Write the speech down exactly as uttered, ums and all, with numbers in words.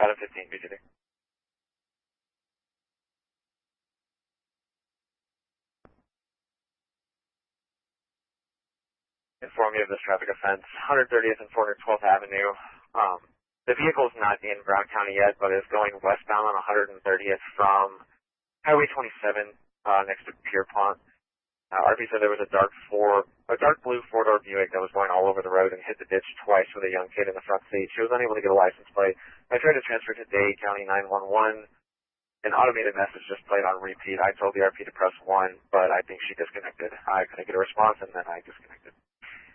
seven fifteen, B T D. Inform you of this traffic offense, one thirtieth and four hundred twelfth Avenue. Um, the vehicle is not in Brown County yet, but is going westbound on one thirtieth from Highway twenty-seven uh, next to Pierpont. Uh, R P said there was a dark four, a dark blue four-door Buick that was going all over the road and hit the ditch twice with a young kid in the front seat. She was unable to get a license plate. I tried to transfer to Dade County nine one one. An automated message just played on repeat. I told the R P to press one, but I think she disconnected. I couldn't get a response, and then I disconnected.